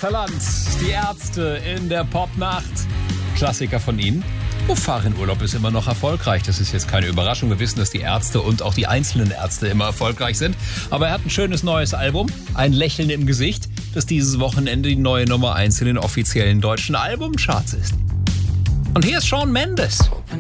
Münsterland. Die Ärzte in der Popnacht. Klassiker von ihnen. Fahr in Urlaub ist immer noch erfolgreich. Das ist jetzt keine Überraschung. Wir wissen, dass die Ärzte und auch die einzelnen Ärzte immer erfolgreich sind. Aber er hat ein schönes neues Album. Ein Lächeln im Gesicht, das dieses Wochenende die neue Nummer 1 in den offiziellen deutschen Albumcharts ist. Und hier ist Shawn Mendes.